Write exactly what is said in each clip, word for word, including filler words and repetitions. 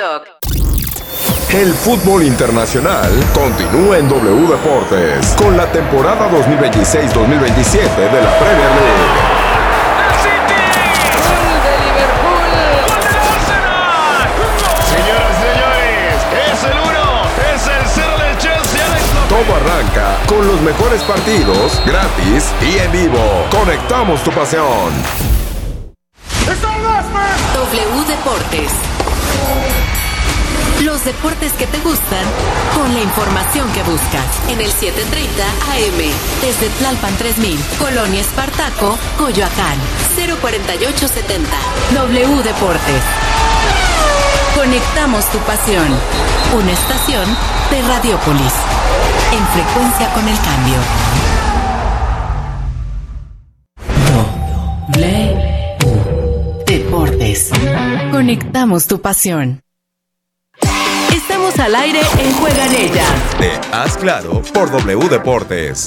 TikTok. El fútbol internacional continúa en W Deportes con la temporada dos mil veintiséis dos mil veintisiete de la Premier League. Todo arranca con los mejores partidos, gratis y en vivo. Conectamos tu pasión. W Deportes. Los deportes que te gustan con la información que buscas. En el setecientos treinta A M. Desde Tlalpan tres mil, Colonia Espartaco, Coyoacán. cero cuarenta y ocho setenta. W Deportes. Conectamos tu pasión. Una estación de Radiópolis. En frecuencia con el cambio. W Deportes. Conectamos tu pasión. Estamos al aire en Juega en Ella. Te haz claro por W Deportes.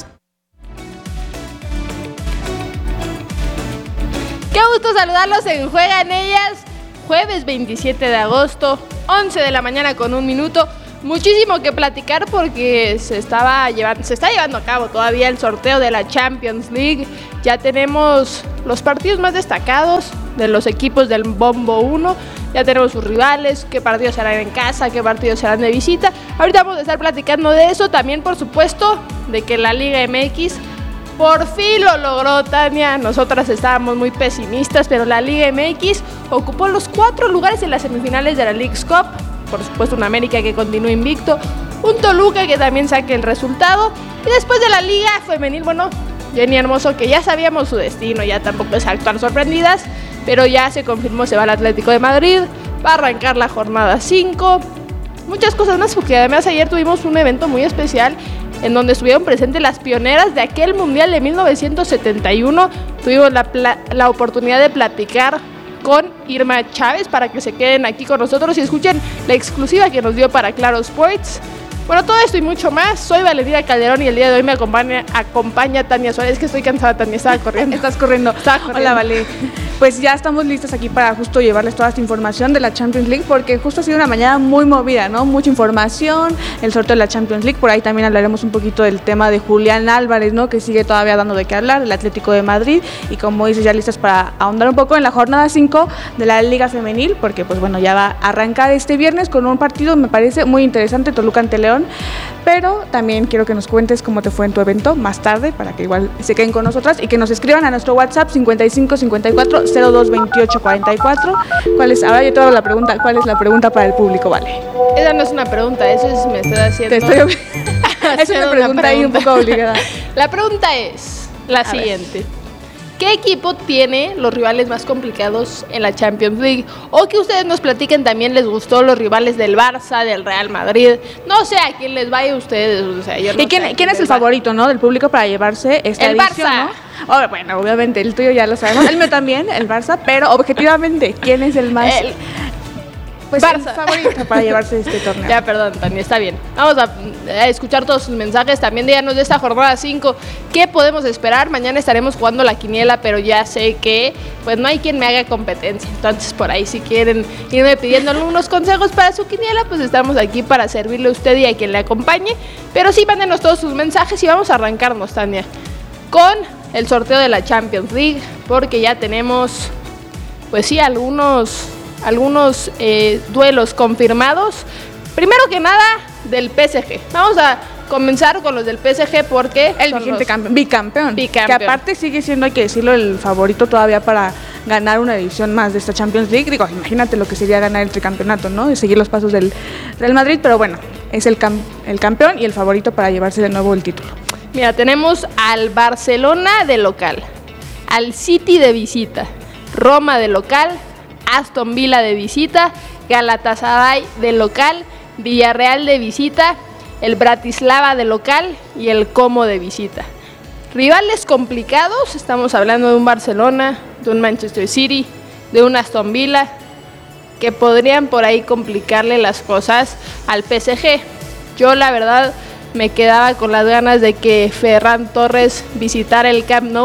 Qué gusto saludarlos en Juega en Ellas. Jueves veintisiete de agosto, once de la mañana con un minuto. Muchísimo que platicar porque se estaba llevando, se está llevando a cabo todavía el sorteo de la Champions League. Ya tenemos los partidos más destacados de los equipos del Bombo uno. Ya tenemos sus rivales, qué partidos serán en casa, qué partidos serán de visita. Ahorita vamos a estar platicando de eso. También, por supuesto, de que la Liga M X por fin lo logró, Tania. Nosotras estábamos muy pesimistas, pero la Liga M X ocupó los cuatro lugares en las semifinales de la Leagues Cup. Por supuesto, un América que continúa invicto, un Toluca que también saque el resultado. Y después de la Liga Femenil, bueno, Jenny Hermoso, que ya sabíamos su destino, ya tampoco es actuar sorprendidas, pero ya se confirmó, se va al Atlético de Madrid, va a arrancar la jornada cinco. Muchas cosas más, porque además ayer tuvimos un evento muy especial en donde estuvieron presentes las pioneras de aquel Mundial de mil novecientos setenta y uno. Tuvimos la, pla- la oportunidad de platicar con Irma Chávez para que se queden aquí con nosotros y escuchen la exclusiva que nos dio para Claro Sports. Bueno, todo esto y mucho más. Soy Valentina Calderón y el día de hoy me acompaña, acompaña Tania Suárez. Es que estoy cansada, Tania, estaba corriendo. Estás corriendo. Estaba corriendo. Hola, Vale. Pues ya estamos listas aquí para justo llevarles toda esta información de la Champions League, porque justo ha sido una mañana muy movida, ¿no? Mucha información, el sorteo de la Champions League, por ahí también hablaremos un poquito del tema de Julián Álvarez, ¿no? Que sigue todavía dando de qué hablar, el Atlético de Madrid, y como dices, ya listas para ahondar un poco en la jornada cinco de la Liga Femenil, porque pues bueno, ya va a arrancar este viernes con un partido, me parece muy interesante, Toluca ante León, pero también quiero que nos cuentes cómo te fue en tu evento más tarde, para que igual se queden con nosotras y que nos escriban a nuestro WhatsApp cincuenta y cinco cincuenta y cuatro cero dos veintiocho cuarenta y cuatro. ¿Cuál es? Ahora yo te hago la pregunta, ¿cuál es la pregunta para el público, Vale? Esa no es una pregunta, eso es me estoy haciendo. Te estoy ob- es una pregunta ahí un poco obligada. La pregunta es la A siguiente. ¿Qué equipo tiene los rivales más complicados en la Champions League? O que ustedes nos platiquen también, ¿les gustó los rivales del Barça, del Real Madrid? No sé a quién les vaya a ustedes. O sea, yo no ¿Y quién, sé a quién es el les va. favorito, no, del público para llevarse esta El edición, Barça. ¿no? Oh, bueno, obviamente, el tuyo ya lo sabemos, el mío también, el Barça, pero objetivamente, ¿quién es el más El pues, Barça. el favorito para llevarse este torneo? Ya, perdón, Tania, está bien. Vamos a, a escuchar todos sus mensajes. También díganos de esta jornada cinco, ¿qué podemos esperar? Mañana estaremos jugando la quiniela, pero ya sé que pues no hay quien me haga competencia. Entonces, por ahí, si quieren irme pidiendo algunos consejos para su quiniela, pues estamos aquí para servirle a usted y a quien le acompañe. Pero sí, mándenos todos sus mensajes y vamos a arrancarnos, Tania, con el sorteo de la Champions League, porque ya tenemos, pues sí, algunos... algunos eh, duelos confirmados. Primero que nada, del P S G. Vamos a comenzar con los del P S G porque El son vigente los campeón, bicampeón, bicampeón. que aparte sigue siendo, hay que decirlo, el favorito todavía para ganar una edición más de esta Champions League. Digo, imagínate lo que sería ganar el tricampeonato, ¿no? Y seguir los pasos del Real Madrid, pero bueno, es el, cam- el campeón y el favorito para llevarse de nuevo el título. Mira, tenemos al Barcelona de local, al City de visita, Roma de local, Aston Villa de visita, Galatasaray de local, Villarreal de visita, el Bratislava de local y el Como de visita. Rivales complicados, estamos hablando de un Barcelona, de un Manchester City, de un Aston Villa, que podrían por ahí complicarle las cosas al P S G. Yo la verdad me quedaba con las ganas de que Ferran Torres visitara el Camp Nou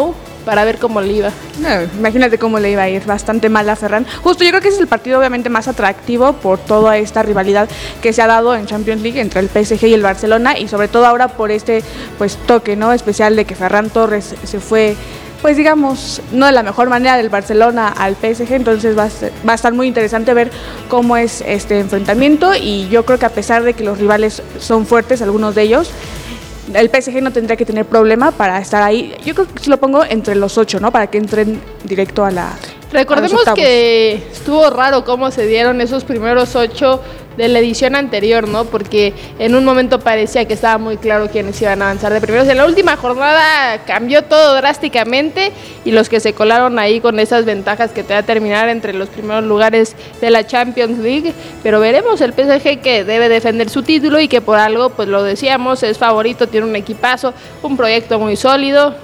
para ver cómo le iba. No, imagínate cómo le iba a ir, bastante mal a Ferran. Justo yo creo que ese es el partido obviamente más atractivo por toda esta rivalidad que se ha dado en Champions League entre el P S G y el Barcelona, y sobre todo ahora por este pues toque, ¿no?, especial de que Ferran Torres se fue, pues digamos, no de la mejor manera del Barcelona al P S G, entonces va a, ser, va a estar muy interesante ver cómo es este enfrentamiento, y yo creo que a pesar de que los rivales son fuertes, algunos de ellos, el P S G no tendría que tener problema para estar ahí. Yo creo que si lo pongo entre los ocho, ¿no?, para que entren directo a la... Recordemos que estuvo raro cómo se dieron esos primeros ocho de la edición anterior, ¿no? Porque en un momento parecía que estaba muy claro quiénes iban a avanzar de primeros. En la última jornada cambió todo drásticamente y los que se colaron ahí con esas ventajas que te va a terminar entre los primeros lugares de la Champions League. Pero veremos, el P S G que debe defender su título y que por algo, pues lo decíamos, es favorito, tiene un equipazo, un proyecto muy sólido.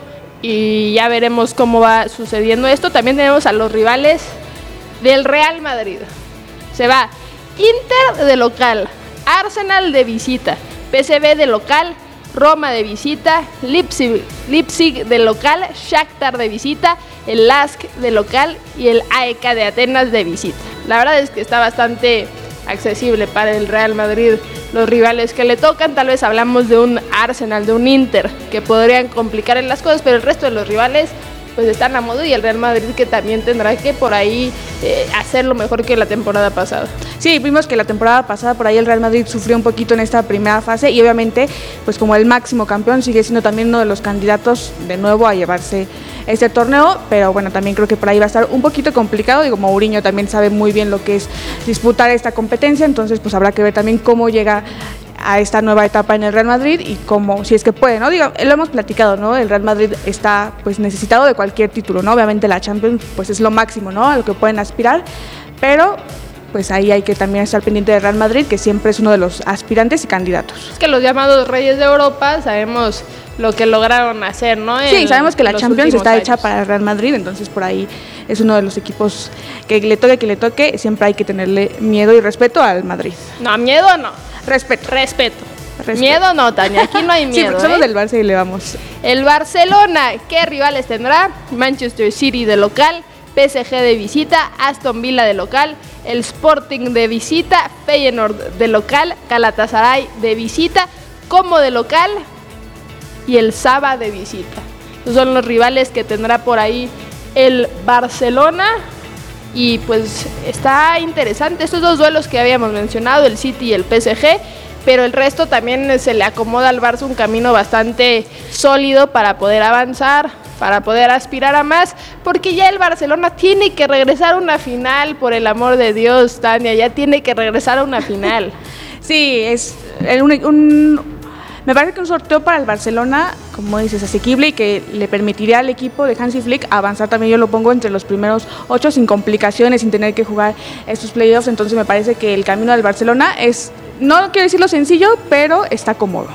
Y ya veremos cómo va sucediendo esto. También tenemos a los rivales del Real Madrid. Se va Inter de local, Arsenal de visita, P S V de local, Roma de visita, Leipzig, Leipzig de local, Shakhtar de visita, el Lask de local y el A E K de Atenas de visita. La verdad es que está bastante accesible para el Real Madrid los rivales que le tocan. Tal vez hablamos de un Arsenal, de un Inter, que podrían complicar en las cosas, pero el resto de los rivales pues están a modo, y el Real Madrid que también tendrá que por ahí eh, hacerlo mejor que la temporada pasada. Sí, vimos que la temporada pasada por ahí el Real Madrid sufrió un poquito en esta primera fase, y obviamente pues como el máximo campeón sigue siendo también uno de los candidatos de nuevo a llevarse este torneo, pero bueno, también creo que por ahí va a estar un poquito complicado. Digo, Mourinho también sabe muy bien lo que es disputar esta competencia, entonces pues habrá que ver también cómo llega a esta nueva etapa en el Real Madrid y cómo, si es que puede, ¿no? Digo, lo hemos platicado, ¿no? El Real Madrid está pues necesitado de cualquier título, ¿no? Obviamente la Champions pues es lo máximo, ¿no?, a lo que pueden aspirar, pero pues ahí hay que también estar pendiente del Real Madrid, que siempre es uno de los aspirantes y candidatos. Es que los llamados Reyes de Europa sabemos lo que lograron hacer, ¿no? En sí, sabemos que la Champions está años. hecha para el Real Madrid, entonces por ahí es uno de los equipos que le toque, que le toque, siempre hay que tenerle miedo y respeto al Madrid. No, miedo no. Respeto. Respeto. Respeto. Miedo no, Tania, aquí no hay miedo. Sí, porque somos ¿eh? del Barça y le vamos. El Barcelona, ¿qué rivales tendrá? Manchester City de local, P S G de visita, Aston Villa de local, el Sporting de visita, Feyenoord de local, Galatasaray de visita, Como de local y el Saba de visita. Esos son los rivales que tendrá por ahí el Barcelona. Y pues está interesante estos dos duelos que habíamos mencionado, el City y el P S G, pero el resto también se le acomoda al Barça un camino bastante sólido para poder avanzar, para poder aspirar a más, porque ya el Barcelona tiene que regresar a una final, por el amor de Dios, Tania, ya tiene que regresar a una final. Sí, es un, un me parece que un sorteo para el Barcelona, como dices, asequible y que le permitiría al equipo de Hansi Flick avanzar también, yo lo pongo entre los primeros ocho sin complicaciones, sin tener que jugar estos playoffs, entonces me parece que el camino del Barcelona es, no quiero decirlo sencillo, pero está cómodo.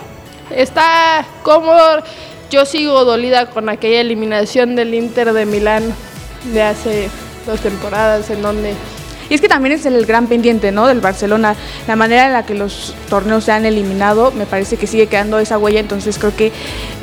Está cómodo, yo sigo dolida con aquella eliminación del Inter de Milán de hace dos temporadas en donde... Y es que también es el gran pendiente, ¿no?, del Barcelona, la manera en la que los torneos se han eliminado, me parece que sigue quedando esa huella, entonces creo que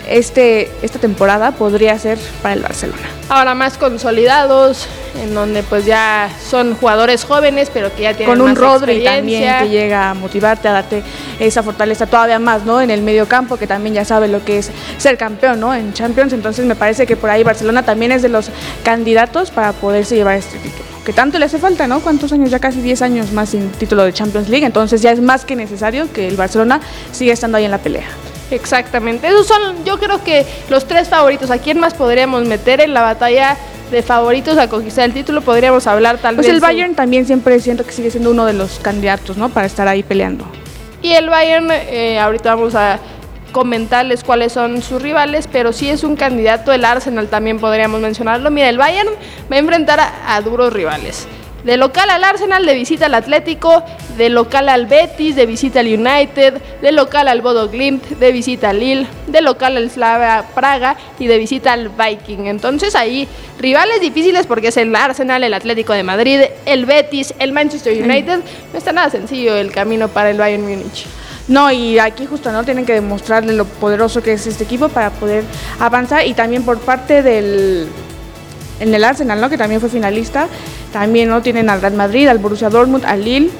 este, esta temporada podría ser para el Barcelona. Ahora más consolidados, en donde pues ya son jugadores jóvenes, pero que ya tienen con un más Rodri también que llega a motivarte, a darte esa fortaleza todavía más, ¿no?, en el medio campo, que también ya sabe lo que es ser campeón, ¿no?, en Champions, entonces me parece que por ahí Barcelona también es de los candidatos para poderse llevar este título, que tanto le hace falta, ¿no? ¿Cuántos años? Ya casi diez años más sin título de Champions League, entonces ya es más que necesario que el Barcelona siga estando ahí en la pelea. Exactamente, esos son, yo creo que los tres favoritos. ¿A quién más podríamos meter en la batalla de favoritos a conquistar el título? Podríamos hablar tal pues vez... Pues el Bayern sí. También siempre siento que sigue siendo uno de los candidatos, ¿no?, para estar ahí peleando. Y el Bayern, eh, ahorita vamos a comentarles cuáles son sus rivales, pero sí es un candidato. El Arsenal también podríamos mencionarlo. Mira, el Bayern va a enfrentar a, a duros rivales. De local al Arsenal, de visita al Atlético, de local al Betis, de visita al United, de local al Bodo Glimt, de visita al Lille, de local al Slavia Praga y de visita al Viking. Entonces ahí rivales difíciles porque es el Arsenal, el Atlético de Madrid, el Betis, el Manchester United. No está nada sencillo el camino para el Bayern Múnich. No, y aquí justo no tienen que demostrarle lo poderoso que es este equipo para poder avanzar, y también por parte del en el Arsenal, ¿no? Que también fue finalista, también no tienen al Real Madrid, al Borussia Dortmund, al Lille,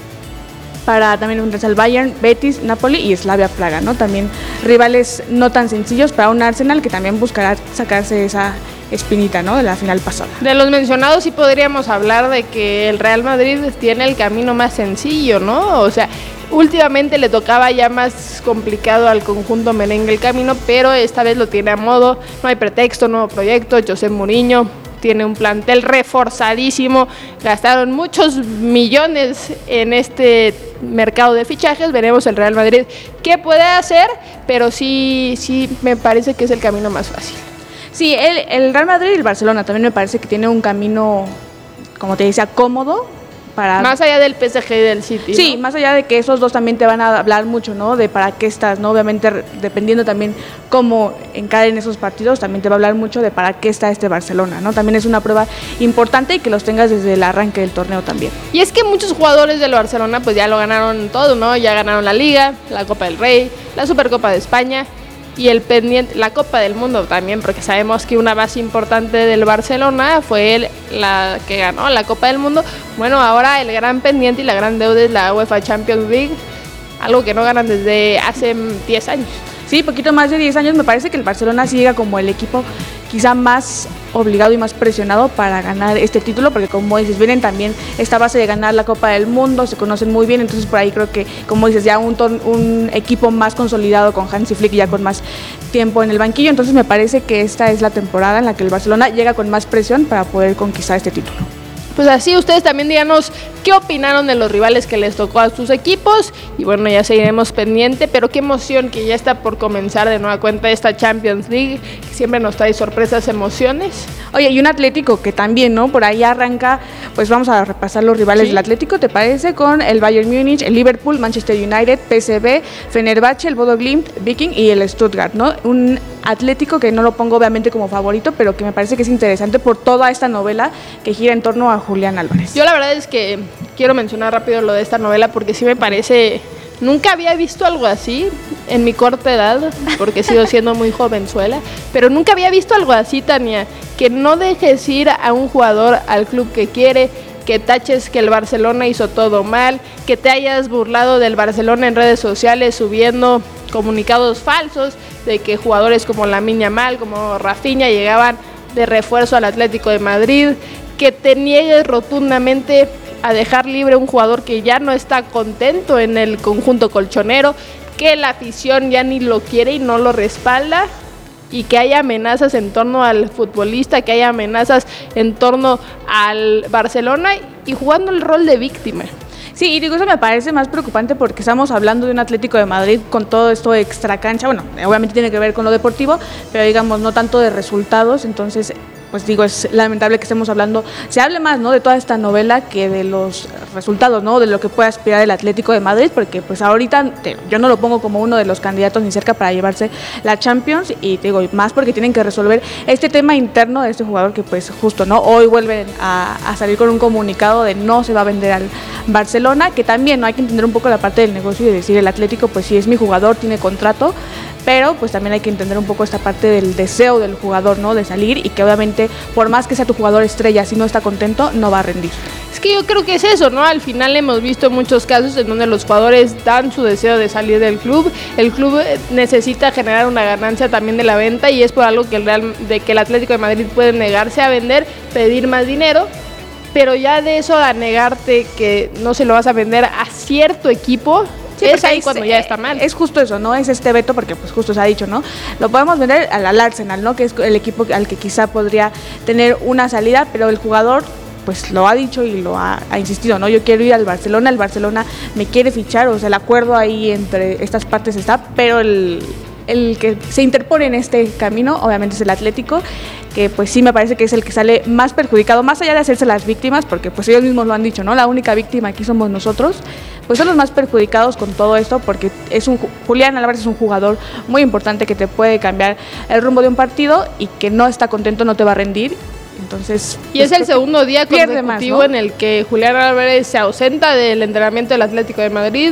para también enfrentarse al Bayern, Betis, Napoli y Slavia Praga, ¿no? También rivales no tan sencillos para un Arsenal que también buscará sacarse esa espinita, ¿no? De la final pasada. De los mencionados sí podríamos hablar de que el Real Madrid tiene el camino más sencillo, ¿no? O sea, últimamente le tocaba ya más complicado al conjunto merengue el camino, pero esta vez lo tiene a modo, no hay pretexto, nuevo proyecto, José Mourinho tiene un plantel reforzadísimo, gastaron muchos millones en este mercado de fichajes, veremos el Real Madrid qué puede hacer, pero sí, sí me parece que es el camino más fácil. Sí, el, el Real Madrid y el Barcelona también me parece que tiene un camino, como te decía, cómodo. Para... Más allá del P S G y del City, Sí, ¿no? Más allá de que esos dos también te van a hablar mucho, ¿no? De para qué estás, ¿no? Obviamente, dependiendo también cómo encaren esos partidos, también te va a hablar mucho de para qué está este Barcelona, ¿no? También es una prueba importante y que los tengas desde el arranque del torneo también. Y es que muchos jugadores del Barcelona pues ya lo ganaron todo, ¿no? Ya ganaron la Liga, la Copa del Rey, la Supercopa de España y el pendiente, la Copa del Mundo también, porque sabemos que una base importante del Barcelona fue el, la que ganó la Copa del Mundo. Bueno, ahora el gran pendiente y la gran deuda es la UEFA Champions League, algo que no ganan desde hace diez años. Sí, poquito más de diez años. Me parece que el Barcelona sí llega como el equipo quizá más obligado y más presionado para ganar este título, porque como dices, vienen también esta base de ganar la Copa del Mundo, se conocen muy bien, entonces por ahí creo que, como dices, ya un, un equipo más consolidado con Hansi Flick, ya con más tiempo en el banquillo, entonces me parece que esta es la temporada en la que el Barcelona llega con más presión para poder conquistar este título. Pues así, ustedes también díganos qué opinaron de los rivales que les tocó a sus equipos. Y bueno, ya seguiremos pendiente, pero qué emoción que ya está por comenzar de nueva cuenta esta Champions League, que siempre nos trae sorpresas, emociones. Oye, y un Atlético que también, ¿no? Por ahí arranca, pues vamos a repasar los rivales ¿Sí? del Atlético, ¿te parece? Con el Bayern Múnich, el Liverpool, Manchester United, P S V, Fenerbahce, el Bodo Glimt, Viking y el Stuttgart, ¿no? Un Atlético que no lo pongo obviamente como favorito, pero que me parece que es interesante por toda esta novela que gira en torno a Julián Álvarez. Yo la verdad es que quiero mencionar rápido lo de esta novela porque sí me parece, nunca había visto algo así en mi corta edad, porque sigo siendo muy jovenzuela, pero nunca había visto algo así, Tania, que no dejes ir a un jugador al club que quiere, que taches que el Barcelona hizo todo mal, que te hayas burlado del Barcelona en redes sociales subiendo comunicados falsos de que jugadores como Lamine Yamal, como Rafinha llegaban de refuerzo al Atlético de Madrid, que te niegues rotundamente a dejar libre a un jugador que ya no está contento en el conjunto colchonero, que la afición ya ni lo quiere y no lo respalda, y que haya amenazas en torno al futbolista, que haya amenazas en torno al Barcelona y jugando el rol de víctima. Sí, y digo, eso me parece más preocupante porque estamos hablando de un Atlético de Madrid con todo esto extra cancha, bueno, obviamente tiene que ver con lo deportivo, pero digamos, no tanto de resultados, entonces, pues digo, es lamentable que estemos hablando, se hable más, ¿no?, de toda esta novela que de los resultados, ¿no?, de lo que puede aspirar el Atlético de Madrid, porque pues ahorita te, yo no lo pongo como uno de los candidatos ni cerca para llevarse la Champions, y te digo, más porque tienen que resolver este tema interno de este jugador que pues justo, ¿no?, hoy vuelven a, a salir con un comunicado de no se va a vender al Barcelona, que también no hay que entender un poco la parte del negocio y decir el Atlético pues sí es mi jugador, tiene contrato, pero pues también hay que entender un poco esta parte del deseo del jugador, ¿no?, de salir, y que obviamente por más que sea tu jugador estrella, si no está contento, no va a rendir. Es que yo creo que es eso, ¿no? Al final hemos visto muchos casos en donde los jugadores dan su deseo de salir del club, el club necesita generar una ganancia también de la venta y es por algo que el, Real, de que el Atlético de Madrid puede negarse a vender, pedir más dinero, pero ya de eso a negarte que no se lo vas a vender a cierto equipo, sí, es ahí es, cuando ya está mal. Es justo eso, ¿no? Es este veto porque pues justo se ha dicho, ¿no? Lo podemos vender al, al Arsenal, ¿no? Que es el equipo al que quizá podría tener una salida, pero el jugador pues lo ha dicho y lo ha, ha insistido, ¿no? Yo quiero ir al Barcelona, el Barcelona me quiere fichar, o sea, el acuerdo ahí entre estas partes está, pero el, el que se interpone en este camino obviamente es el Atlético, que pues sí me parece que es el que sale más perjudicado, más allá de hacerse las víctimas, porque pues ellos mismos lo han dicho, ¿no? La única víctima aquí somos nosotros, pues son los más perjudicados con todo esto, porque es un Julián Álvarez es un jugador muy importante que te puede cambiar el rumbo de un partido y que no está contento, no te va a rendir. Entonces, y pues es el segundo día consecutivo más, ¿no?, en el que Julián Álvarez se ausenta del entrenamiento del Atlético de Madrid,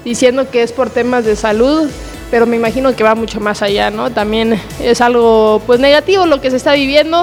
diciendo que es por temas de salud, pero me imagino que va mucho más allá, ¿no? También es algo pues negativo lo que se está viviendo.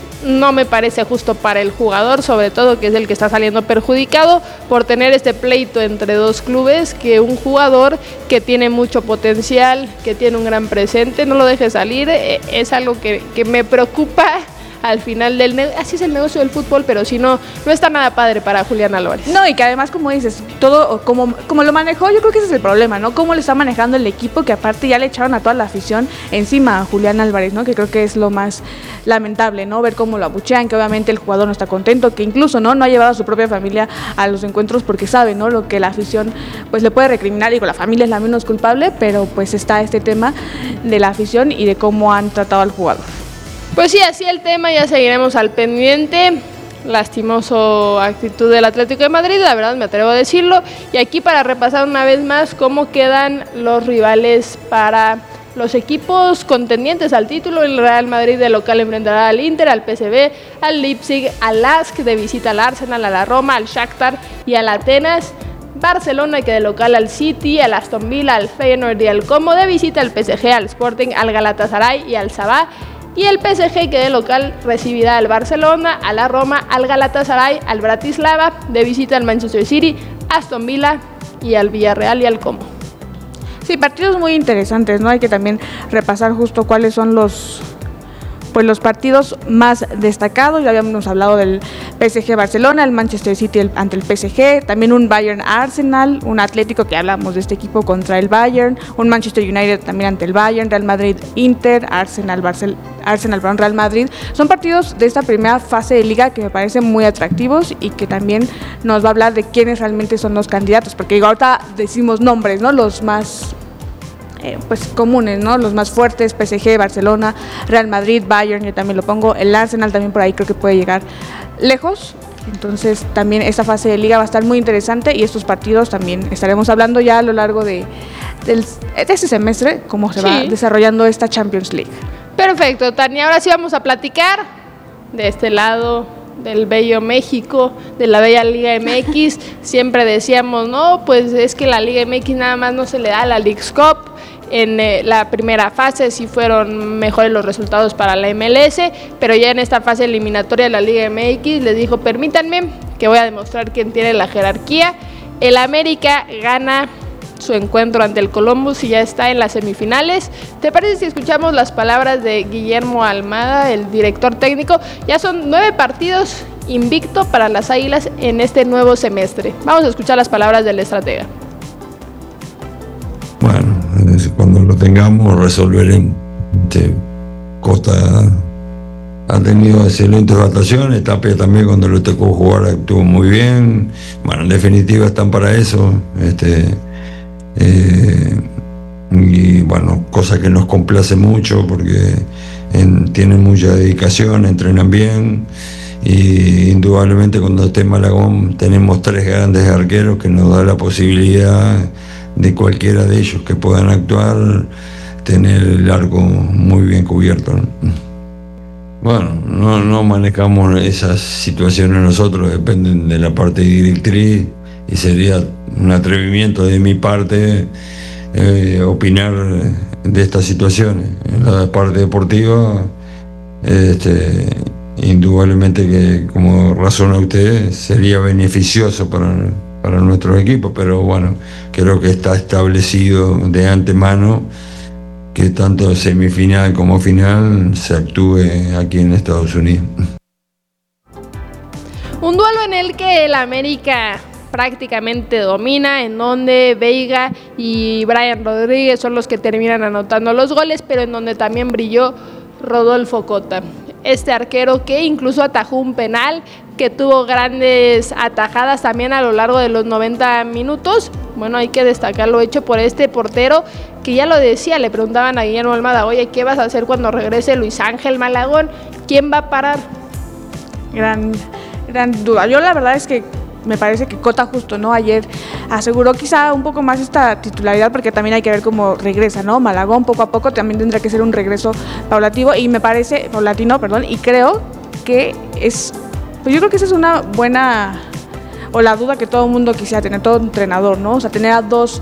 No me parece justo para el jugador, sobre todo que es el que está saliendo perjudicado por tener este pleito entre dos clubes, que un jugador que tiene mucho potencial, que tiene un gran presente, no lo deje salir. Es algo que, que me preocupa al final del negocio. Así es el negocio del fútbol, pero si no, no está nada padre para Julián Álvarez. No, y que además, como dices, todo, como, como lo manejó, yo creo que ese es el problema, ¿no? Cómo le está manejando el equipo, que aparte ya le echaron a toda la afición encima a Julián Álvarez, ¿no? Que creo que es lo más lamentable, ¿no? Ver cómo lo abuchean, que obviamente el jugador no está contento, que incluso, ¿no? No ha llevado a su propia familia a los encuentros porque sabe, ¿no? Lo que la afición, pues, le puede recriminar. Digo, la familia es la menos culpable, pero pues está este tema de la afición y de cómo han tratado al jugador. Pues sí, así el tema, ya seguiremos al pendiente. Lastimoso actitud del Atlético de Madrid, la verdad me atrevo a decirlo. Y aquí para repasar una vez más cómo quedan los rivales para los equipos contendientes al título. El Real Madrid de local enfrentará al Inter, al P S V, al Leipzig, al L A S K de visita al Arsenal, a la Roma, al Shakhtar y al Atenas. Barcelona que de local al City, al Aston Villa, al Feyenoord y al Como, de visita al P S G, al Sporting, al Galatasaray y al Sabah. Y el P S G que de local recibirá al Barcelona, a la Roma, al Galatasaray, al Bratislava, de visita al Manchester City, Aston Villa y al Villarreal y al Como. Sí, partidos muy interesantes, ¿no? Hay que también repasar justo cuáles son los pues los partidos más destacados. Ya habíamos hablado del P S G Barcelona, el Manchester City el, ante el P S G, también un Bayern Arsenal, un Atlético, que hablamos de este equipo, contra el Bayern, un Manchester United también ante el Bayern, Real Madrid Inter, Arsenal Barcel Arsenal perdón, Real Madrid. Son partidos de esta primera fase de liga que me parecen muy atractivos y que también nos va a hablar de quiénes realmente son los candidatos, porque digo, ahorita decimos nombres, ¿no? Los más Eh, pues comunes, ¿no? Los más fuertes, P S G, Barcelona, Real Madrid, Bayern, yo también lo pongo, el Arsenal también por ahí creo que puede llegar lejos. Entonces también esta fase de liga va a estar muy interesante y estos partidos también estaremos hablando ya a lo largo de, del, de este semestre, cómo se sí. va desarrollando esta Champions League. Perfecto, Tania, ahora sí vamos a platicar de este lado del bello México, de la bella Liga M X. Siempre decíamos, no, pues es que la Liga M X nada más no se le da a la Leagues Cup. En eh, la primera fase sí fueron mejores los resultados para la M L S, pero ya en esta fase eliminatoria de la Liga M X les dijo, permítanme que voy a demostrar quién tiene la jerarquía. El América gana su encuentro ante el Columbus y ya está en las semifinales. ¿Te parece si escuchamos las palabras de Guillermo Almada, el director técnico? Ya son nueve partidos invicto para las Águilas en este nuevo semestre. Vamos a escuchar las palabras del estratega. Bueno, cuando lo tengamos resolveremos. Este, Costa ha tenido excelentes actuaciones, Tapia también cuando le tocó jugar actuó muy bien. Bueno, en definitiva están para eso. Este, eh, y bueno, cosa que nos complace mucho porque en, tienen mucha dedicación, entrenan bien. Y indudablemente cuando esté Malagón tenemos tres grandes arqueros que nos da la posibilidad de cualquiera de ellos que puedan actuar, tener el arco muy bien cubierto, ¿no? Bueno, no, no manejamos esas situaciones nosotros, dependen de la parte directriz y sería un atrevimiento de mi parte eh, opinar de estas situaciones. En la parte deportiva, este, indudablemente que, como razona usted, sería beneficioso para para nuestros equipos, pero bueno, creo que está establecido de antemano que tanto semifinal como final se actúe aquí en Estados Unidos. Un duelo en el que el América prácticamente domina, en donde Veiga y Brian Rodríguez son los que terminan anotando los goles, pero en donde también brilló Rodolfo Cota, este arquero que incluso atajó un penal, que tuvo grandes atajadas también a lo largo de los noventa minutos. Bueno, hay que destacar lo hecho por este portero, que ya lo decía, le preguntaban a Guillermo Almada, oye, ¿qué vas a hacer cuando regrese Luis Ángel Malagón? ¿Quién va a parar? Gran, gran duda. Yo la verdad es que me parece que Cota justo, ¿no? Ayer aseguró quizá un poco más esta titularidad, porque también hay que ver cómo regresa, ¿no? Malagón poco a poco también tendrá que ser un regreso paulatino y me parece, paulatino, perdón, y creo que es, pues yo creo que esa es una buena, o la duda que todo el mundo quisiera tener, todo entrenador, ¿no? O sea, tener a dos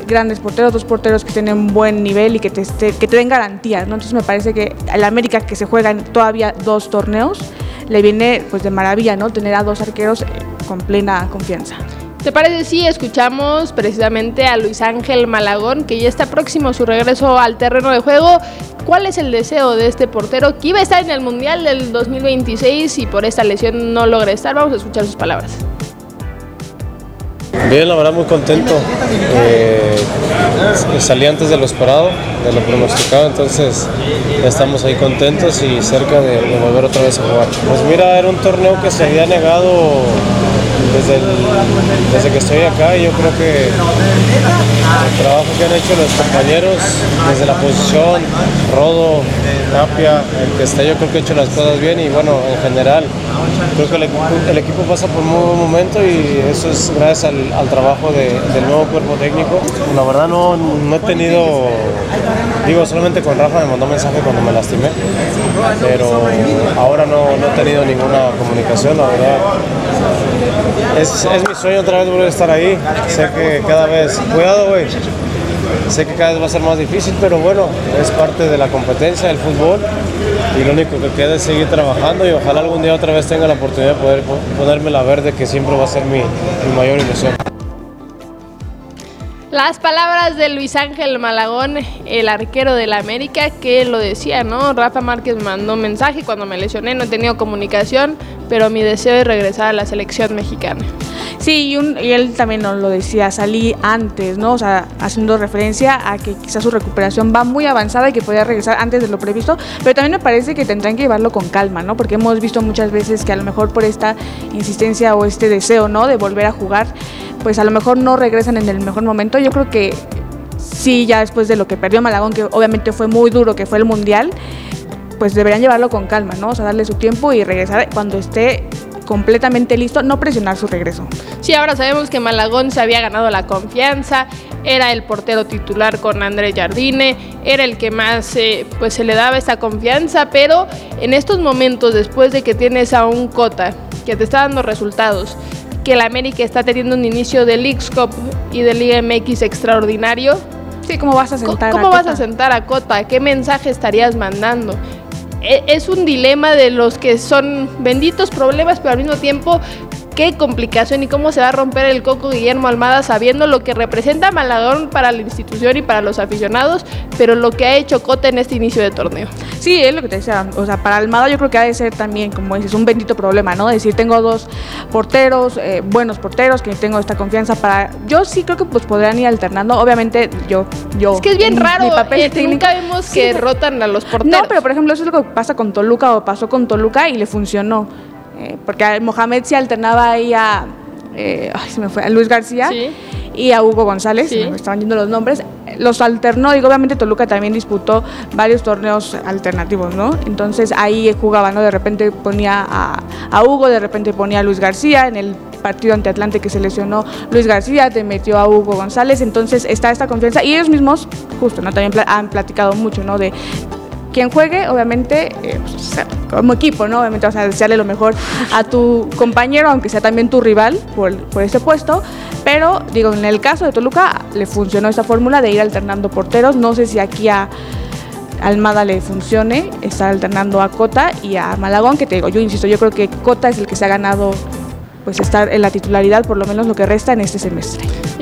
grandes porteros, dos porteros que tienen buen nivel y que te, este, que te den garantías, ¿no? Entonces me parece que al América, que se juegan todavía dos torneos, le viene pues de maravilla, ¿no? Tener a dos arqueros con plena confianza. ¿Te parece si escuchamos precisamente a Luis Ángel Malagón, que ya está próximo a su regreso al terreno de juego? ¿Cuál es el deseo de este portero que iba a estar en el Mundial del dos mil veintiséis y por esta lesión no logra estar? Vamos a escuchar sus palabras. Bien, la verdad muy contento. Eh, salí antes de lo esperado, de lo pronosticado, entonces estamos ahí contentos y cerca de, de volver otra vez a jugar. Pues mira, era un torneo que se había negado desde, el, desde que estoy acá y yo creo que el trabajo que han hecho los compañeros desde la posición, Rodo, Tapia, el que está, yo creo que ha hecho las cosas bien y bueno, en general creo que el, el equipo pasa por un muy buen momento y eso es gracias al, al trabajo de, del nuevo cuerpo técnico. La verdad no, no he tenido, digo, solamente con Rafa me mandó mensaje cuando me lastimé, pero ahora no, no he tenido ninguna comunicación, la verdad. Es, es mi sueño otra vez volver a estar ahí, sé que cada vez, cuidado güey, sé que cada vez va a ser más difícil, pero bueno, es parte de la competencia del fútbol y lo único que queda es seguir trabajando y ojalá algún día otra vez tenga la oportunidad de poder ponerme la verde, que siempre va a ser mi, mi mayor ilusión. Las palabras de Luis Ángel Malagón, el arquero del América, que lo decía, ¿no? Rafa Márquez me mandó un mensaje cuando me lesioné, no he tenido comunicación, pero mi deseo es regresar a la selección mexicana. Sí, y, un, y él también nos lo decía, salí antes, ¿no? O sea, haciendo referencia a que quizás su recuperación va muy avanzada y que podría regresar antes de lo previsto, pero también me parece que tendrán que llevarlo con calma, ¿no? Porque hemos visto muchas veces que a lo mejor por esta insistencia o este deseo, ¿no? De volver a jugar, pues a lo mejor no regresan en el mejor momento. Yo creo que sí, ya después de lo que perdió Malagón, que obviamente fue muy duro, que fue el Mundial, pues deberían llevarlo con calma, ¿no? O sea, darle su tiempo y regresar cuando esté completamente listo, no presionar su regreso. Sí, ahora sabemos que Malagón se había ganado la confianza, era el portero titular con André Jardine, era el que más eh, pues se le daba esa confianza, pero en estos momentos, después de que tienes a un Cota que te está dando resultados, que el América está teniendo un inicio de Leagues Cup y de Liga M X extraordinario, sí, ¿cómo vas a sentar ¿cómo a vas Cota? a sentar a Cota? ¿Qué mensaje estarías mandando? Es un dilema de los que son benditos problemas, pero al mismo tiempo, qué complicación y cómo se va a romper el coco Guillermo Almada sabiendo lo que representa Malagón para la institución y para los aficionados, pero lo que ha hecho Cota en este inicio de torneo. Sí, es lo que te decía, o sea, para Almada yo creo que ha de ser también, como dices, un bendito problema, ¿no? Decir, tengo dos porteros, eh, buenos porteros, que tengo esta confianza para... Yo sí creo que pues podrían ir alternando, obviamente yo... yo es que es bien raro, mi papel eh, técnico, nunca vemos sí, que rotan a los porteros. No, pero por ejemplo eso es lo que pasa con Toluca o pasó con Toluca y le funcionó. Eh, porque Mohamed se alternaba ahí a, eh, ay, se me fue, a Luis García, sí, y a Hugo González, sí, me estaban yendo los nombres, los alternó, digo, obviamente Toluca también disputó varios torneos alternativos, ¿no? Entonces ahí jugaba, ¿no? De repente ponía a, a Hugo, de repente ponía a Luis García, en el partido ante Atlante que se lesionó Luis García, te metió a Hugo González, entonces está esta confianza, y ellos mismos, justo, ¿no? También han platicado mucho, ¿no? De quien juegue, obviamente, eh, pues, como equipo, ¿no? Obviamente vas a desearle lo mejor a tu compañero, aunque sea también tu rival por, por ese puesto, pero, digo, en el caso de Toluca, le funcionó esta fórmula de ir alternando porteros, no sé si aquí a Almada le funcione estar alternando a Cota y a Malagón, que te digo, yo insisto, yo creo que Cota es el que se ha ganado, pues, estar en la titularidad, por lo menos lo que resta en este semestre.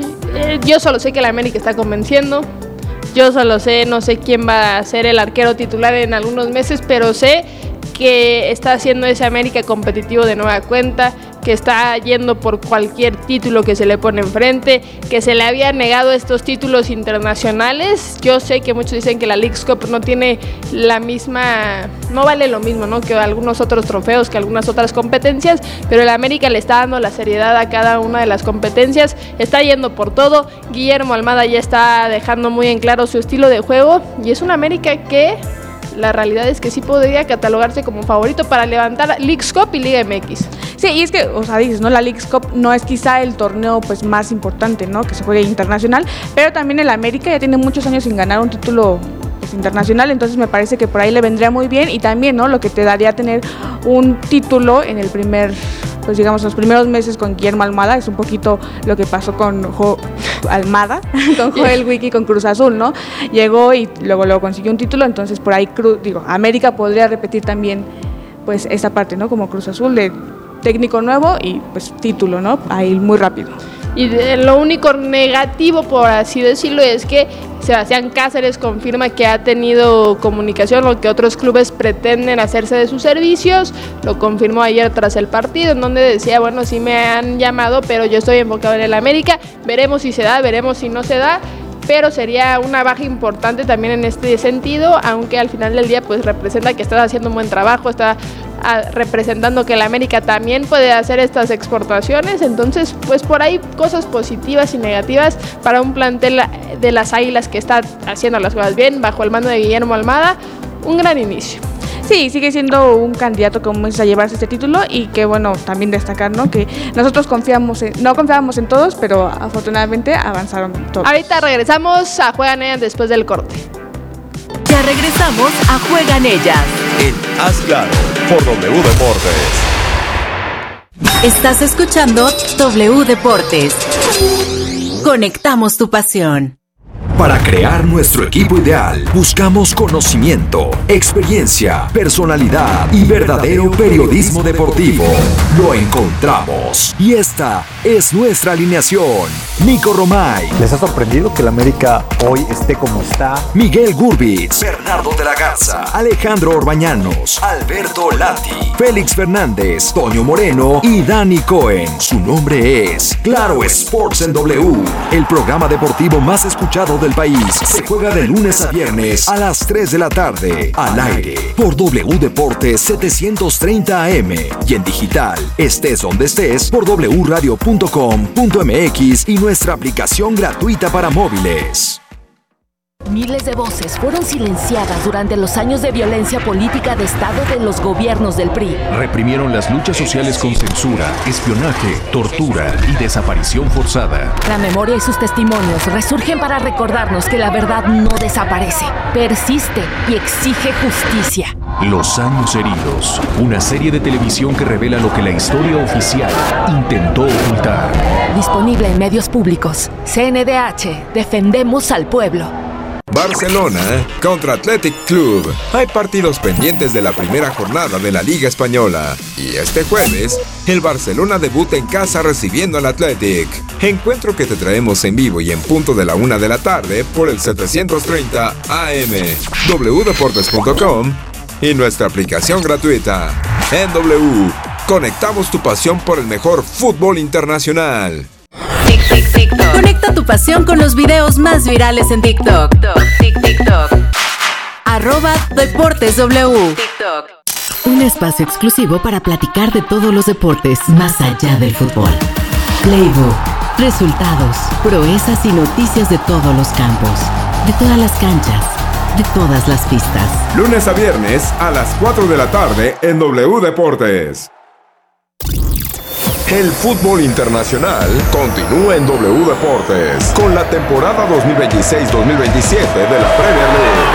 Yo solo sé que la América está convenciendo. Yo solo sé, no sé quién va a ser el arquero titular en algunos meses, pero sé que está haciendo ese América competitivo de nueva cuenta, que está yendo por cualquier título que se le pone enfrente, que se le había negado estos títulos internacionales. Yo sé que muchos dicen que la Leagues Cup no tiene la misma, no vale lo mismo, ¿no? Que algunos otros trofeos, que algunas otras competencias, pero el América le está dando la seriedad a cada una de las competencias, está yendo por todo. Guillermo Almada ya está dejando muy en claro su estilo de juego y es un América que la realidad es que sí podría catalogarse como favorito para levantar Leagues Cup y Liga M X. Sí, y es que, o sea, dices, ¿no? La Leagues Cup no es quizá el torneo pues más importante, ¿no? Que se juegue internacional, pero también el América ya tiene muchos años sin ganar un título pues, internacional, entonces me parece que por ahí le vendría muy bien y también, ¿no? Lo que te daría tener un título en el primer pues digamos, los primeros meses con Guillermo Almada, es un poquito lo que pasó con Jo Almada, con Joel Wiki, con Cruz Azul, ¿no? Llegó y luego, luego consiguió un título, entonces por ahí, Cruz, digo, América podría repetir también, pues, esta parte, ¿no? Como Cruz Azul, de técnico nuevo y, pues, título, ¿no? Ahí muy rápido. Y de, lo único negativo, por así decirlo, es que Sebastián Cáceres confirma que ha tenido comunicación, lo que otros clubes pretenden hacerse de sus servicios. Lo confirmó ayer tras el partido, en donde decía, bueno, sí me han llamado, pero yo estoy enfocado en el América. Veremos si se da, veremos si no se da. Pero sería una baja importante también en este sentido, aunque al final del día pues representa que estás haciendo un buen trabajo, está a, representando que el América también puede hacer estas exportaciones, entonces pues por ahí cosas positivas y negativas para un plantel de las Águilas que está haciendo las cosas bien, bajo el mando de Guillermo Almada, un gran inicio. Sí, sigue siendo un candidato, como es, a llevarse este título y que, bueno, también destacar, ¿no? Que nosotros confiamos, en, no confiábamos en todos, pero afortunadamente avanzaron todos. Ahorita regresamos a Juegan Ellas después del corte. Ya regresamos a Juegan Ellas. En Haz Claro, por W Deportes. Estás escuchando W Deportes. Conectamos tu pasión. Para crear nuestro equipo ideal, buscamos conocimiento, experiencia, personalidad y verdadero periodismo deportivo. Lo encontramos y esta es nuestra alineación. Nico Romay. ¿Les ha sorprendido que el América hoy esté como está? Miguel Gurbitz, Bernardo de la Garza, Alejandro Orbañanos, Alberto Lati, Félix Fernández, Toño Moreno y Dani Cohen. Su nombre es Claro Sports en W, el programa deportivo más escuchado del país. Se juega de lunes a viernes a las tres de la tarde, al aire, por W Deportes setecientos treinta A M y en digital, estés donde estés, por w radio punto com punto m x y nuestra aplicación gratuita para móviles. Miles de voces fueron silenciadas durante los años de violencia política de Estado de los gobiernos del P R I. Reprimieron las luchas sociales con censura, espionaje, tortura y desaparición forzada. La memoria y sus testimonios resurgen para recordarnos que la verdad no desaparece, persiste y exige justicia. Los años heridos, una serie de televisión que revela lo que la historia oficial intentó ocultar. Disponible en medios públicos. C N D H, defendemos al pueblo. Barcelona contra Athletic Club. Hay partidos pendientes de la primera jornada de la Liga Española. Y este jueves, el Barcelona debuta en casa recibiendo al Athletic. Encuentro que te traemos en vivo y en punto de la una de la tarde por el setecientos treinta A M, w deportes punto com y nuestra aplicación gratuita. En W, conectamos tu pasión por el mejor fútbol internacional. Tic, tic, TikTok. Conecta tu pasión con los videos más virales en TikTok. Tic, TikTok. Arroba Deportes W. TikTok. Un espacio exclusivo para platicar de todos los deportes más allá del fútbol. Playbook, resultados, proezas y noticias de todos los campos, de todas las canchas, de todas las pistas. Lunes a viernes a las cuatro de la tarde en W Deportes. El fútbol internacional continúa en W Deportes con la temporada dos mil veintiséis dos mil veintisiete de la Premier League.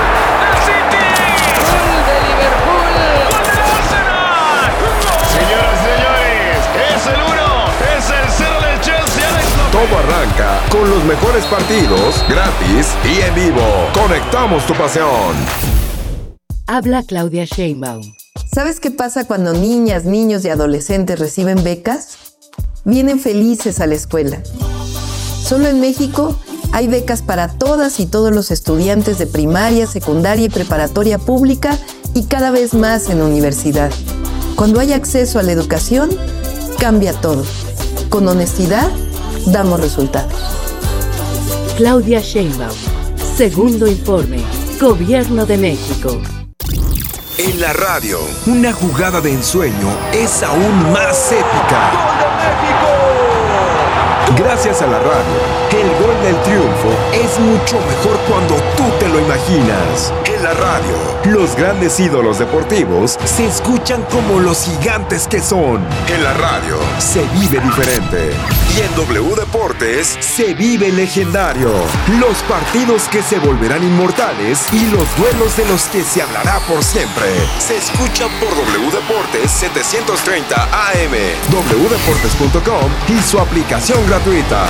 ¡Gol de Liverpool! ¡Gol del Arsenal! Señoras y señores, es el uno, es el cero del Chelsea. Alex López. Todo arranca con los mejores partidos, gratis y en vivo. Conectamos tu pasión. Habla Claudia Sheinbaum. ¿Sabes qué pasa cuando niñas, niños y adolescentes reciben becas? Vienen felices a la escuela. Solo en México hay becas para todas y todos los estudiantes de primaria, secundaria y preparatoria pública y cada vez más en universidad. Cuando hay acceso a la educación, cambia todo. Con honestidad, damos resultados. Claudia Sheinbaum. Segundo informe. Gobierno de México. En la radio, una jugada de ensueño es aún más épica. ¡Gol de México! Gracias a la radio, el gol de El triunfo es mucho mejor cuando tú te lo imaginas. En la radio, los grandes ídolos deportivos se escuchan como los gigantes que son. En la radio, se vive diferente. Y en W Deportes, se vive legendario. Los partidos que se volverán inmortales y los duelos de los que se hablará por siempre. Se escuchan por W Deportes setecientos treinta A M, doble u deportes punto com y su aplicación gratuita.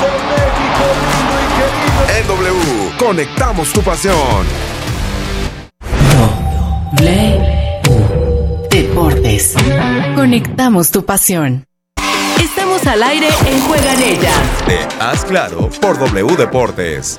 En W, conectamos tu pasión. W Deportes. Conectamos tu pasión. Estamos al aire en Juegan Ellas. De Haz Claro por W Deportes.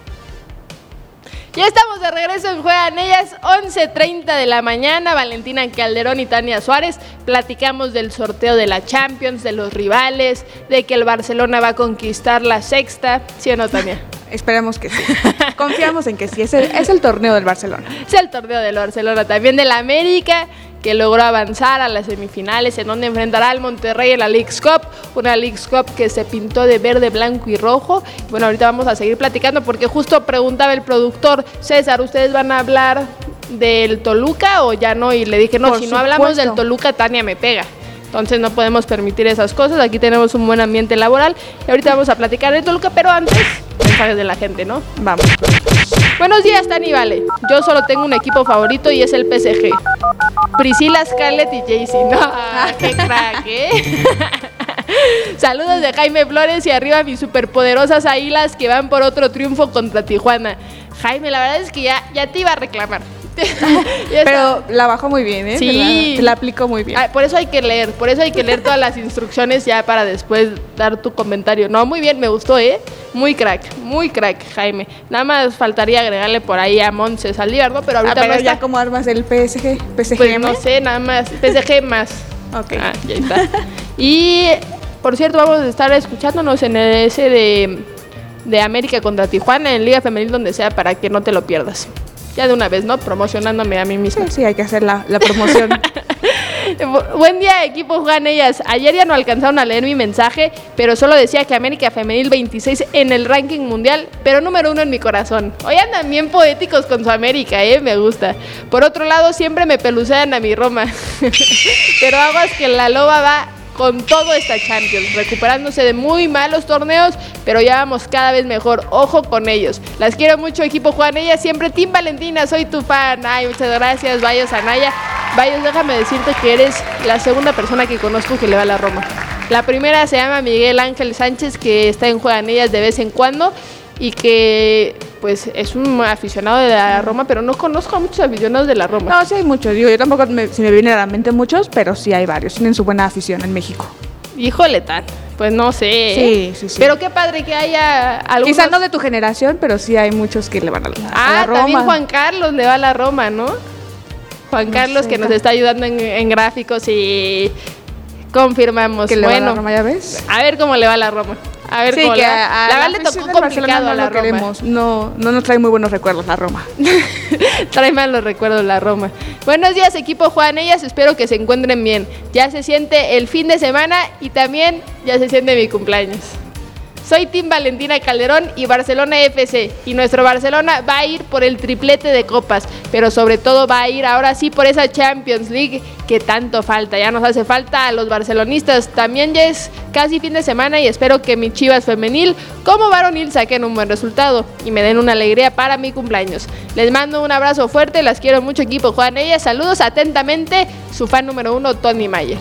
Ya estamos de regreso en Juegan Ellas, once treinta de la mañana. Valentina Calderón y Tania Suárez. Platicamos del sorteo de la Champions, de los rivales, de que el Barcelona va a conquistar la sexta. ¿Sí o no, Tania? Esperemos que sí. Confiamos en que sí. Es el, es el torneo del Barcelona. Es el torneo del Barcelona. También del América, que logró avanzar a las semifinales, en donde enfrentará al Monterrey en la Leagues Cup, una Leagues Cup que se pintó de verde, blanco y rojo. Bueno, ahorita vamos a seguir platicando porque justo preguntaba el productor, César, ¿ustedes van a hablar del Toluca o ya no? Y le dije, no, Por si supuesto. no hablamos del Toluca, Tania me pega. Entonces no podemos permitir esas cosas, aquí tenemos un buen ambiente laboral y ahorita vamos a platicar del Toluca, pero antes, mensajes de la gente, ¿no? Vamos. Buenos días, Tani Vale. Yo solo tengo un equipo favorito y es el P S G. Priscila, Scarlett y Jaycee. No, qué crack, ¿eh? Saludos de Jaime Flores y arriba mis superpoderosas águilas que van por otro triunfo contra Tijuana. Jaime, la verdad es que ya, ya te iba a reclamar. Pero la bajó muy bien, ¿eh? Sí. La, la aplicó muy bien. Ah, por eso hay que leer, por eso hay que leer todas las instrucciones ya para después dar tu comentario. No, muy bien, me gustó, ¿eh? Muy crack, muy crack, Jaime. Nada más faltaría agregarle por ahí a Montse Saldívar, ¿no? Pero ahorita ah, pero no está. ya como armas el P S G. P S G Pues no sé, nada más. P S G más. Ok. Ah, ya está. Y, por cierto, vamos a estar escuchándonos en el ese de, de América contra Tijuana, en Liga Femenil, donde sea, para que no te lo pierdas. Ya de una vez, ¿no? Promocionándome a mí misma. Sí, sí, hay que hacer la, la promoción. Buen día, equipo Juegan Ellas. Ayer ya no alcanzaron a leer mi mensaje, pero solo decía que América Femenil veintiséis en el ranking mundial, pero número uno en mi corazón. Hoy andan bien poéticos con su América, ¿eh? Me gusta. Por otro lado, siempre me pelucean a mi Roma. Pero aguas que la loba va con todo esta Champions, recuperándose de muy malos torneos, pero ya vamos cada vez mejor. Ojo con ellos. Las quiero mucho, equipo Juegan Ellas. Siempre Team Valentina, soy tu fan. Ay, muchas gracias, Bayos Anaya. Bayos, déjame decirte que eres la segunda persona que conozco que le va a la Roma. La primera se llama Miguel Ángel Sánchez, que está en Juegan Ellas de vez en cuando y que pues es un aficionado de la Roma, pero no conozco a muchos aficionados de la Roma. No, sí hay muchos. Digo, yo tampoco me, se me vienen a la mente muchos, pero sí hay varios. Tienen su buena afición en México. Híjole, tan. Pues no sé. Sí, sí, sí. Pero qué padre que haya algunos. Quizá no de tu generación, pero sí hay muchos que le van a la, ah, a la Roma. También Juan Carlos le va a la Roma, ¿no? Juan no Carlos sé, que no. nos está ayudando en, en gráficos y confirmamos. Que le bueno, va a la Roma, ¿ya ves? A ver cómo le va a la Roma. A ver sí, cómo que le va. a, a la la verdad le tocó afición del complicado Barcelona a la no lo Roma. queremos. No, no nos trae muy buenos recuerdos la Roma. Trae malos recuerdos la Roma. Buenos días, equipo Juegan Ellas. Espero que se encuentren bien. Ya se siente el fin de semana y también ya se siente mi cumpleaños. Soy Team Valentina Calderón y Barcelona F C. Y nuestro Barcelona va a ir por el triplete de copas, pero sobre todo va a ir ahora sí por esa Champions League que tanto falta. Ya nos hace falta a los barcelonistas. También ya es casi fin de semana y espero que mi Chivas femenil como varonil saquen un buen resultado y me den una alegría para mi cumpleaños. Les mando un abrazo fuerte, las quiero mucho, equipo Juegan Ellas. Saludos atentamente, su fan número uno, Tony Mayer.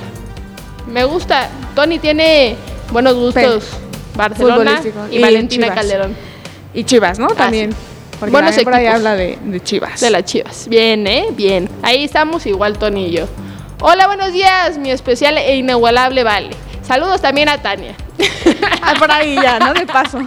Me gusta, Tony tiene buenos gustos. Pero Barcelona y, y Valentina Chivas. Calderón. Y Chivas, ¿no? También. Porque buenos también por ahí equipos. habla de, de Chivas. De las Chivas. Bien, ¿eh? Bien. Ahí estamos igual Tony y yo. Hola, buenos días, mi especial e inigualable Vale. Saludos también a Tania. Ah, por ahí ya, ¿no? De paso.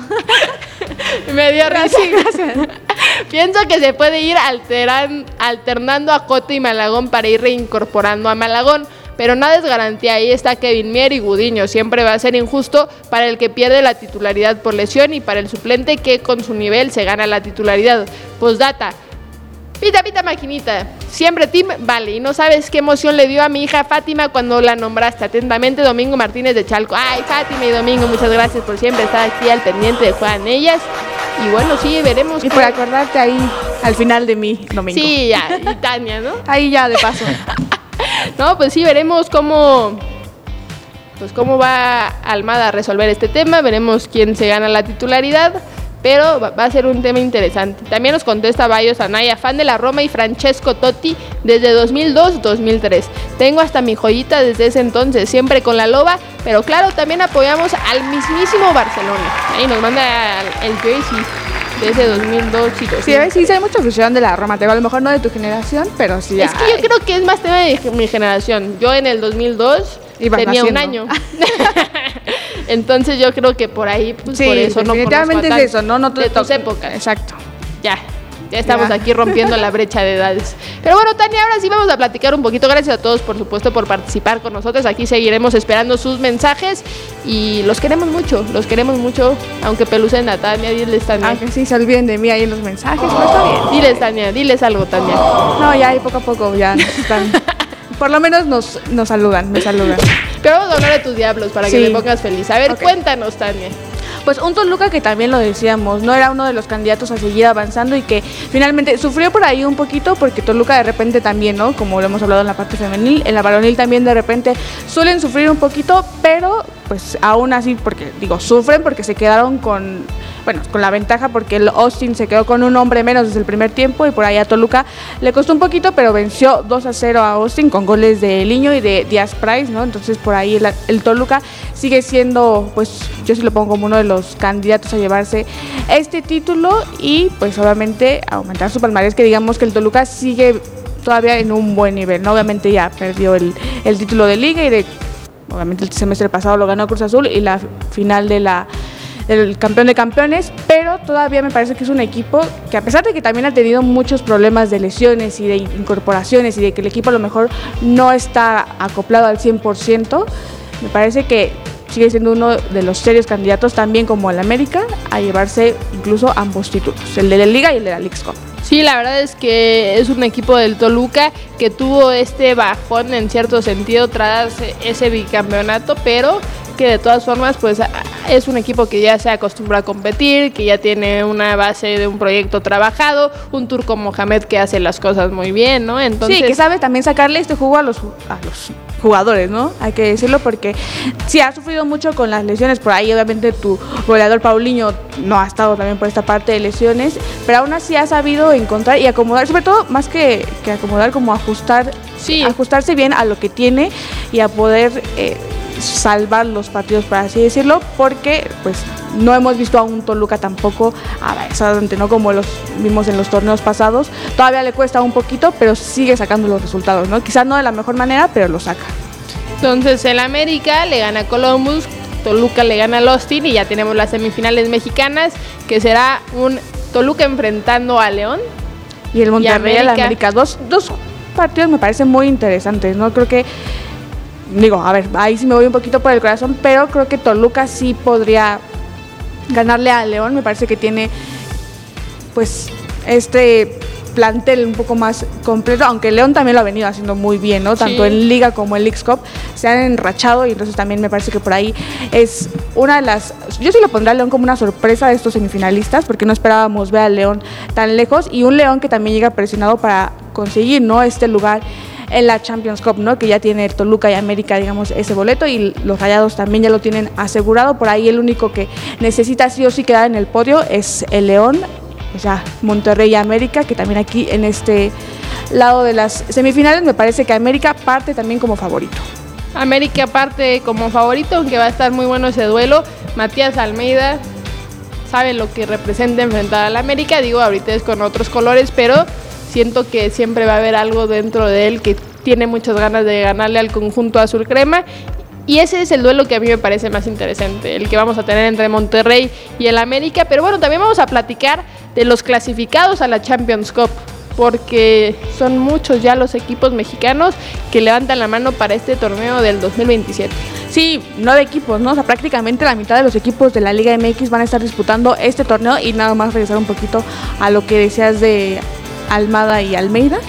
Me dio risa. Sí, gracias. Pienso que se puede ir alteran, alternando a Coto y Malagón para ir reincorporando a Malagón. Pero nada es garantía, ahí está Kevin Mier y Gudiño. Siempre va a ser injusto para el que pierde la titularidad por lesión y para el suplente que con su nivel se gana la titularidad. Postdata, pita pita maquinita, Siempre team, vale. Y no sabes qué emoción le dio a mi hija Fátima cuando la nombraste. Atentamente, Domingo Martínez de Chalco. Ay, Fátima y Domingo, muchas gracias por siempre estar aquí al pendiente de Juegan Ellas. Y bueno, sí, veremos. Y por acordarte ahí al final de mí, Domingo. Sí, ya, y Tania, ¿no? Ahí ya, de paso. No, pues sí, veremos cómo... Pues cómo va Almada a resolver este tema. Veremos quién se gana la titularidad. Pero va a ser un tema interesante. También nos contesta Bayos Anaya, fan de la Roma, y Francesco Totti desde dos mil dos a dos mil tres. Tengo hasta mi joyita desde ese entonces, siempre con la loba, pero claro, también apoyamos al mismísimo Barcelona. Ahí nos manda el jersey de ese dos mil dos y dos mil tres. Sí, sí, hay mucha afición de la Roma, te digo, a lo mejor no de tu generación, pero sí. Es que yo creo que es más tema de mi generación. Yo en el dos mil dos Ibas tenía naciendo. un año. Entonces yo creo que por ahí, pues sí, por eso no definitivamente es eso, no, no de tus épocas. Exacto. Ya, ya estamos Ya. aquí rompiendo la brecha de edades. Pero bueno, Tania, ahora sí vamos a platicar un poquito. Gracias a todos, por supuesto, por participar con nosotros. Aquí seguiremos esperando sus mensajes y los queremos mucho, los queremos mucho, aunque pelucen a Tania, diles, Tania. Aunque sí se olviden de mí ahí en los mensajes, pero está bien. Diles, Tania, diles algo, Tania. No, ya ahí poco a poco ya están. Por lo menos nos, nos saludan, me saludan. Pero vamos a hablar de tus diablos para que Sí. te pongas feliz. A ver, Ok. cuéntanos, Tania. Pues un Toluca que también lo decíamos, no era uno de los candidatos a seguir avanzando y que finalmente sufrió por ahí un poquito porque Toluca de repente también, ¿no? Como lo hemos hablado en la parte femenil, en la varonil también de repente suelen sufrir un poquito, pero pues aún así, porque digo, sufren porque se quedaron con, bueno, con la ventaja porque el Austin se quedó con un hombre menos desde el primer tiempo y por ahí a Toluca le costó un poquito, pero venció dos a cero a Austin con goles de Liño y de Díaz Price, ¿no? Entonces por ahí el, el Toluca sigue siendo, pues yo sí lo pongo como uno de los candidatos a llevarse este título y pues obviamente aumentar su palmarés, que digamos que el Toluca sigue todavía en un buen nivel, ¿no? Obviamente ya perdió el, el título de liga y de, obviamente el semestre pasado lo ganó Cruz Azul y la final de la del campeón de campeones, pero todavía me parece que es un equipo que, a pesar de que también ha tenido muchos problemas de lesiones y de incorporaciones y de que el equipo a lo mejor no está acoplado al cien por ciento, me parece que sigue siendo uno de los serios candidatos, también como el América, a llevarse incluso ambos títulos, el de la Liga y el de la Leagues Cup. Sí, la verdad es que es un equipo del Toluca que tuvo este bajón en cierto sentido tras ese bicampeonato, pero que de todas formas pues es un equipo que ya se acostumbra a competir, que ya tiene una base de un proyecto trabajado, un Turco Mohamed que hace las cosas muy bien, ¿no? Entonces, sí, que sabe también sacarle este jugo a los, a los jugadores, ¿no? Hay que decirlo porque sí ha sufrido mucho con las lesiones, por ahí obviamente tu goleador Paulinho no ha estado también por esta parte de lesiones, pero aún así ha sabido encontrar y acomodar, sobre todo más que, que acomodar, como ajustar, sí. ajustarse bien a lo que tiene y a poder eh, salvar los partidos, por así decirlo, porque pues no hemos visto a un Toluca tampoco avanzante, ¿no? Como los vimos en los torneos pasados. Todavía le cuesta un poquito, pero sigue sacando los resultados, ¿no? Quizás no de la mejor manera, pero lo saca. Entonces el América le gana a Columbus, Toluca le gana al Austin y ya tenemos las semifinales mexicanas, que será un Toluca enfrentando a León. Y el Monterrey y al América. Dos, dos partidos me parecen muy interesantes, ¿no? Creo que, digo, a ver, ahí sí me voy un poquito por el corazón, pero creo que Toluca sí podría ganarle a León. Me parece que tiene, pues, este plantel un poco más completo, aunque León también lo ha venido haciendo muy bien, ¿no? Tanto Sí. en Liga como en Leagues Cup se han enrachado y entonces también me parece que por ahí es una de las, yo sí lo pondré a León como una sorpresa de estos semifinalistas, porque no esperábamos ver a León tan lejos, y un León que también llega presionado para conseguir, ¿no?, este lugar en la Champions Cup, ¿no?, que ya tiene Toluca y América, digamos, ese boleto, y los Rayados también ya lo tienen asegurado. Por ahí el único que necesita sí o sí quedar en el podio es el León, pues ya Monterrey y América, que también aquí en este lado de las semifinales me parece que América parte también como favorito. América parte como favorito, aunque va a estar muy bueno ese duelo. Matías Almeida sabe lo que representa enfrentar al América, digo, ahorita es con otros colores, pero siento que siempre va a haber algo dentro de él que tiene muchas ganas de ganarle al conjunto azul crema. Y ese es el duelo que a mí me parece más interesante, el que vamos a tener entre Monterrey y el América. Pero bueno, también vamos a platicar de los clasificados a la Champions Cup, porque son muchos ya los equipos mexicanos que levantan la mano para este torneo del dos mil veintisiete. Sí, nueve equipos, ¿no? O sea, prácticamente la mitad de los equipos de la Liga M X van a estar disputando este torneo. Y nada más regresar un poquito a lo que decías de Almada y Almeida.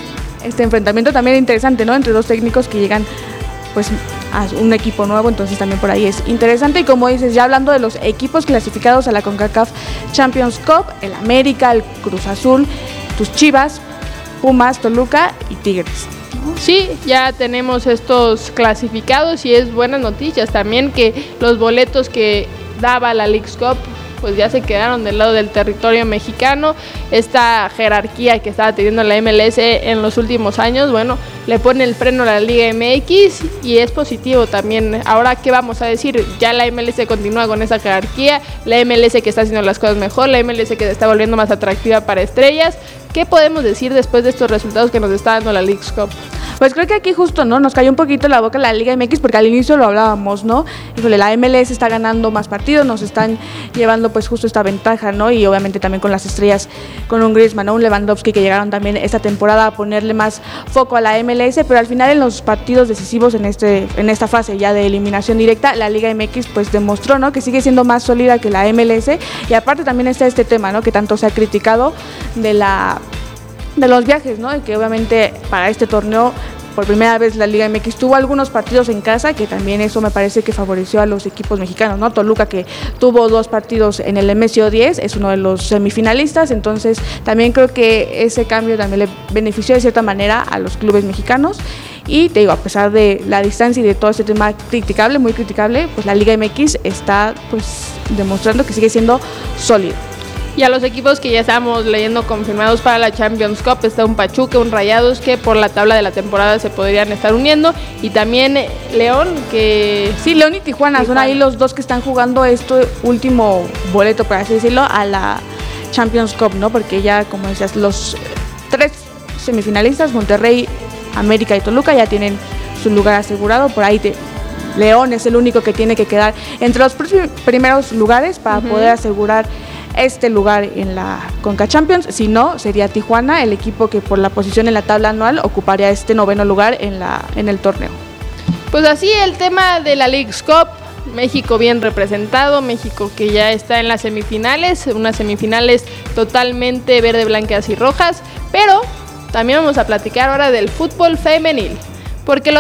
este enfrentamiento también interesante, ¿no? Entre dos técnicos que llegan pues a un equipo nuevo, entonces también por ahí es interesante. Y como dices, ya hablando de los equipos clasificados a la CONCACAF Champions Cup, el América, el Cruz Azul, tus Chivas, Pumas, Toluca y Tigres. Sí, ya tenemos estos clasificados y es buenas noticias también que los boletos que daba la Leagues Cup pues ya se quedaron del lado del territorio mexicano. Esta jerarquía que estaba teniendo la M L S en los últimos años, bueno, le pone el freno a la Liga M X y es positivo también. Ahora, ¿qué vamos a decir? Ya la M L S continúa con esa jerarquía, la M L S que está haciendo las cosas mejor, la M L S que se está volviendo más atractiva para estrellas. ¿Qué podemos decir después de estos resultados que nos está dando la Leagues Cup? Pues creo que aquí justo, ¿no? Nos cayó un poquito la boca la Liga M X porque al inicio lo hablábamos, ¿no? Híjole, la M L S está ganando más partidos, nos están llevando pues justo esta ventaja, ¿no? Y obviamente también con las estrellas, con un Griezmann, ¿no? Un Lewandowski que llegaron también esta temporada a ponerle más foco a la M L S, pero al final en los partidos decisivos en este en esta fase ya de eliminación directa, la Liga M X pues demostró, ¿no? Que sigue siendo más sólida que la M L S y aparte también está este tema, ¿no? Que tanto se ha criticado de la de los viajes, ¿no? Y que obviamente para este torneo por primera vez la Liga M X tuvo algunos partidos en casa, que también eso me parece que favoreció a los equipos mexicanos, ¿no? Toluca, que tuvo dos partidos en el M S O diez, es uno de los semifinalistas, entonces también creo que ese cambio también le benefició de cierta manera a los clubes mexicanos. Y te digo, a pesar de la distancia y de todo este tema criticable, muy criticable, pues la Liga M X está pues demostrando que sigue siendo sólido. Y a los equipos que ya estamos leyendo confirmados para la Champions Cup, está un Pachuca, un Rayados, que por la tabla de la temporada se podrían estar uniendo, y también León, que... Sí, León y Tijuana, Tijuana son ahí los dos que están jugando este último boleto, por así decirlo, a la Champions Cup, ¿no? Porque ya, como decías, los tres semifinalistas, Monterrey, América y Toluca, ya tienen su lugar asegurado. Por ahí te... León es el único que tiene que quedar entre los primeros lugares para uh-huh. poder asegurar este lugar en la Conca Champions. Si no, sería Tijuana, el equipo que por la posición en la tabla anual ocuparía este noveno lugar en, la, en el torneo. Pues así el tema de la Leagues Cup, México bien representado, México que ya está en las semifinales, unas semifinales totalmente verde, blancas y rojas, pero también vamos a platicar ahora del fútbol femenil, porque lo